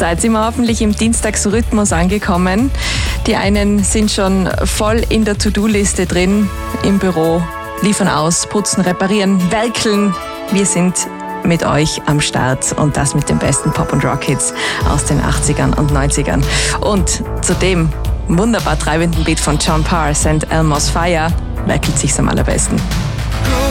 seid ihr hoffentlich im Dienstagsrhythmus angekommen. Die einen sind schon voll in der To-Do-Liste drin, im Büro, liefern aus, putzen, reparieren, werkeln. Wir sind mit euch am Start und das mit den besten Pop- und Rock-Hits aus den 80ern und 90ern. Und zu dem wunderbar treibenden Beat von John Parr, St. Elmo's Fire, werkelt sich's am allerbesten.